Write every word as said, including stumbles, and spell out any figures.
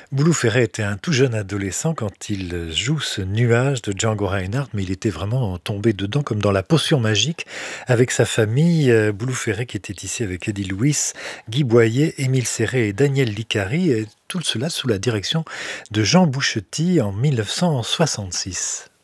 Boulou Ferré était un tout jeune adolescent quand il joue ce Nuage de Django Reinhardt, mais il était vraiment tombé dedans comme dans la potion magique avec sa famille. euh, Boulou Ferré qui était ici avec Eddie Louis, Guy Boyer, Émile Serré et Daniel Licari, et tout cela sous la direction de Jean Bouchetti en mille neuf cent soixante-six.